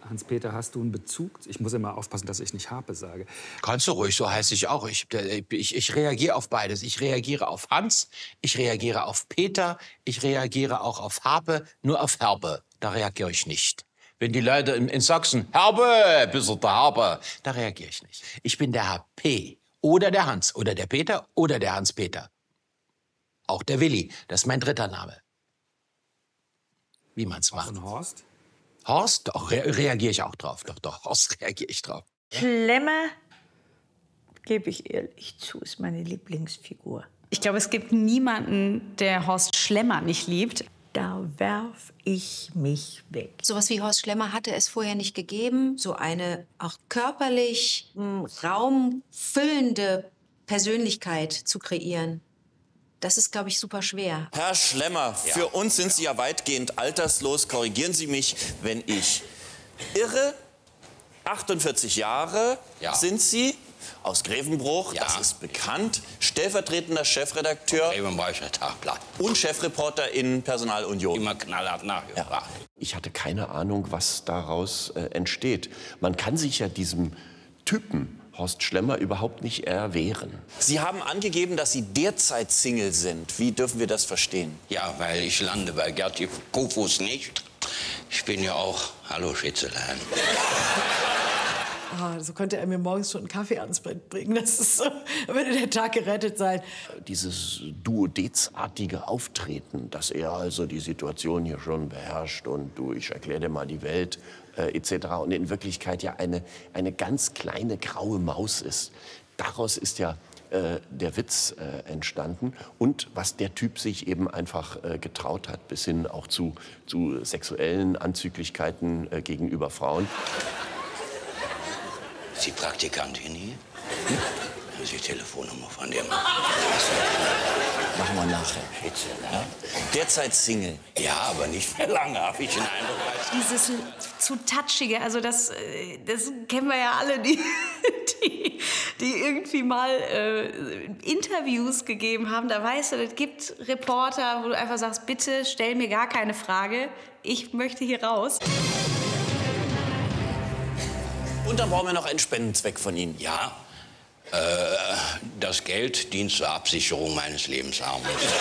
Hans-Peter, hast du einen Bezug? Ich muss immer aufpassen, dass ich nicht Harpe sage. Kannst du ruhig, so heiße ich auch. Ich reagiere auf beides. Ich reagiere auf Hans, ich reagiere auf Peter, ich reagiere auch auf Harpe, nur auf Herbe. Da reagiere ich nicht. Wenn die Leute in Sachsen, Herbe, bist du der Harpe, da reagiere ich nicht. Ich bin der Herr P. oder der Hans oder der Peter oder der Hans-Peter. Auch der Willi, das ist mein dritter Name. Wie man's macht. Und Horst? Horst, doch, reagiere ich auch drauf. Doch, Horst reagiere ich drauf. Schlemmer, gebe ich ehrlich zu, ist meine Lieblingsfigur. Ich glaube, es gibt niemanden, der Horst Schlemmer nicht liebt. Da werf ich mich weg. Sowas wie Horst Schlemmer hatte es vorher nicht gegeben. So eine auch körperlich raumfüllende Persönlichkeit zu kreieren. Das ist, glaube ich, super schwer. Herr Schlemmer, für uns sind Sie ja weitgehend alterslos. Korrigieren Sie mich, wenn ich irre. 48 Jahre sind Sie. Aus Grevenbruch, das ist bekannt. Stellvertretender Chefredakteur und Chefreporter in Personal Union. Immer knallhart nachgefragt. Ich hatte keine Ahnung, was daraus entsteht. Man kann sich ja diesem Typen Horst Schlemmer überhaupt nicht erwehren. Sie haben angegeben, dass Sie derzeit Single sind. Wie dürfen wir das verstehen? Ja, weil ich lande bei Gerti Kofus nicht. Ich bin ja auch, hallo Schitzelein. So könnte er mir morgens schon einen Kaffee ans Bett bringen. Das ist so, würde der Tag gerettet sein. Dieses duodezartige Auftreten, dass er also die Situation hier schon beherrscht und du, ich erkläre dir mal die Welt, etc. Und in Wirklichkeit ja eine ganz kleine graue Maus ist. Daraus ist ja der Witz entstanden und was der Typ sich eben einfach getraut hat, bis hin auch zu sexuellen Anzüglichkeiten gegenüber Frauen. Ist die Praktikantin hier? Haben Sie die Telefonnummer von dem? Machen wir nachher. Ja? Derzeit Single. Ja, aber nicht für lange, habe ich den Eindruck. Dieses zu touchige, also das kennen wir ja alle, die irgendwie mal Interviews gegeben haben. Da weißt du, es gibt Reporter, wo du einfach sagst, bitte stell mir gar keine Frage, ich möchte hier raus. Und dann brauchen wir noch einen Spendenzweck von Ihnen. Ja, das Geld dient zur Absicherung meines Lebensarmes.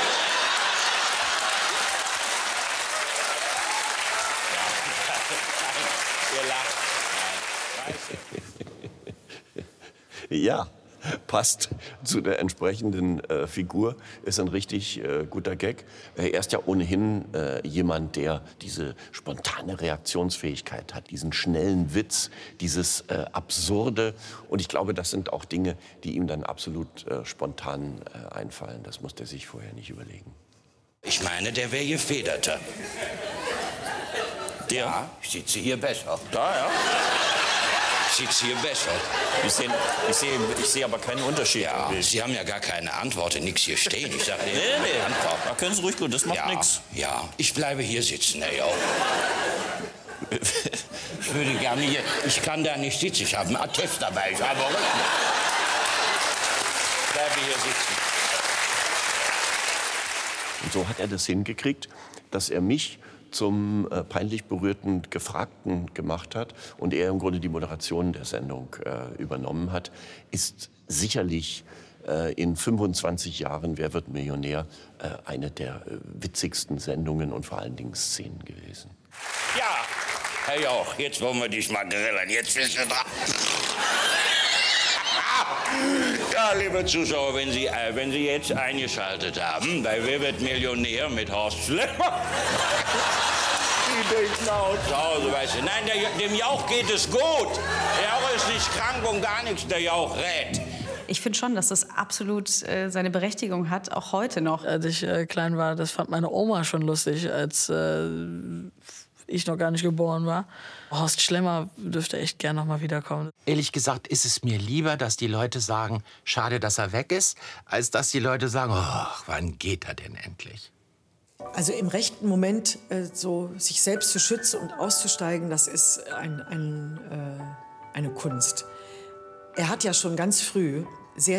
Ja, passt zu der entsprechenden Figur, ist ein richtig guter Gag. Er ist ja ohnehin jemand, der diese spontane Reaktionsfähigkeit hat, diesen schnellen Witz, dieses Absurde. Und ich glaube, das sind auch Dinge, die ihm dann absolut spontan einfallen. Das musste er sich vorher nicht überlegen. Ich meine, der wäre gefederter. Der? Ja, ich sitze hier besser. Da, ja. Ich sitze hier besser. Ich sehe aber keinen Unterschied. Ja, Sie haben ja gar keine Antwort, nichts hier stehen. Ich sage Ihnen Nee. Antwort. Da können Sie ruhig gut, das macht nichts. Ja, ich bleibe hier sitzen, Herr Jauch. Ich würde gerne hier, ich kann da nicht sitzen, ich habe einen Attest dabei, ich habe Rücken. Ich bleibe hier sitzen. Und so hat er das hingekriegt, dass er mich zum peinlich berührten Gefragten gemacht hat und er im Grunde die Moderation der Sendung übernommen hat, ist sicherlich in 25 Jahren Wer wird Millionär eine der witzigsten Sendungen und vor allen Dingen Szenen gewesen. Ja, Herr Jauch, jetzt wollen wir dich mal grillen, jetzt bist du dran. Ja, liebe Zuschauer, wenn Sie jetzt eingeschaltet haben bei Wer wird Millionär mit Horst Schlemmer. Die denken auch zu Hause, weißt du. Nein, dem Jauch geht es gut. Der Jauch ist nicht krank und gar nichts, der Jauch rät. Ich finde schon, dass das absolut seine Berechtigung hat, auch heute noch. Als ich klein war, das fand meine Oma schon lustig, als ich noch gar nicht geboren war. Horst Schlemmer dürfte echt gern noch mal wiederkommen. Ehrlich gesagt ist es mir lieber, dass die Leute sagen, schade, dass er weg ist, als dass die Leute sagen, oh, wann geht er denn endlich? Also im rechten Moment so sich selbst zu schützen und auszusteigen, das ist eine Kunst. Er hat ja schon ganz früh